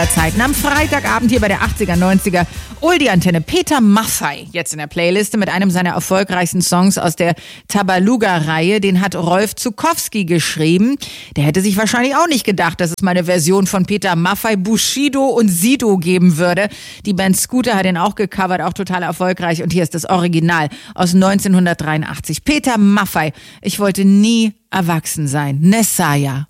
Zeiten. Am Freitagabend hier bei der 80er, 90er Oldie-Antenne. Peter Maffay jetzt in der Playliste mit einem seiner erfolgreichsten Songs aus der Tabaluga-Reihe. Den hat Rolf Zuckowski geschrieben. Der hätte sich wahrscheinlich auch nicht gedacht, dass es mal eine Version von Peter Maffay, Bushido und Sido geben würde. Die Band Scooter hat ihn auch gecovert, auch total erfolgreich. Und hier ist das Original aus 1983. Peter Maffay. Ich wollte nie erwachsen sein. Nessaya.